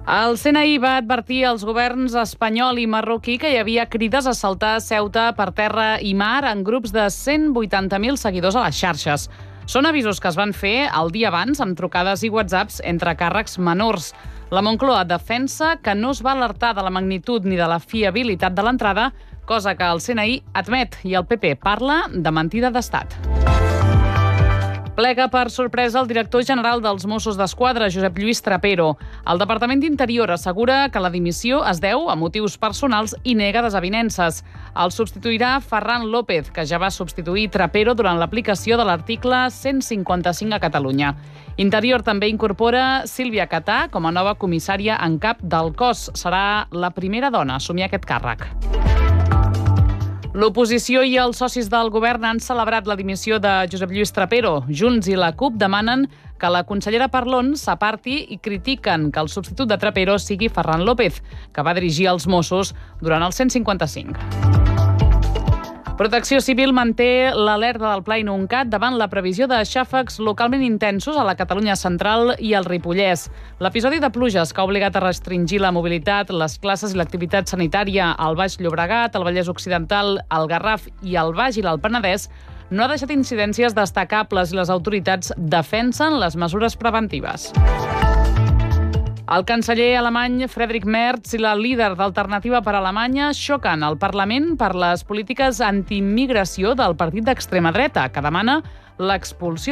El CNI va advertir als governs espanyol i marroquí que hi havia crides a saltar Ceuta per terra i mar en grups de 180.000 seguidors a les xarxes. Són avisos que es van fer el dia abans amb trucades i whatsapps entre càrrecs menors. La Moncloa defensa que no es va alertar de la magnitud ni de la fiabilitat de l'entrada, cosa que el CNI admet, i el PP parla de mentida d'estat. Plega per sorpresa el director general dels Mossos d'Esquadra, Josep Lluís Trapero. El Departament d'Interior assegura que la dimissió es deu a motius personals i nega desavinences. El substituirà Ferran López, que ja va substituir Trapero durant l'aplicació de l'article 155 a Catalunya. Interior també incorpora Sílvia Catà com a nova comissària en cap del cos. Serà la primera dona a assumir aquest càrrec. L'oposició i els socis del govern han celebrat la dimissió de Josep Lluís Trapero. Junts i la CUP demanen que la consellera Parlon s'aparti i critiquen que el substitut de Trapero sigui Ferran López, que va dirigir els Mossos durant el 155. Protecció Civil manté l'alerta del Pla Inuncat davant la previsió de xàfecs localment intensos a la Catalunya central i al Ripollès. L'episodi de pluges que ha obligat a restringir la mobilitat, les classes i l'activitat sanitària al Baix Llobregat, al Vallès Occidental, al Garraf i al Baix i l'Alt Penedès no ha deixat incidències destacables i les autoritats defensen les mesures preventives. El canceller alemany Friedrich Merz i la líder d'Alternativa per Alemanya xoquen al Parlament per les polítiques antiimmigració del partit d'extrema dreta, que demana l'expulsió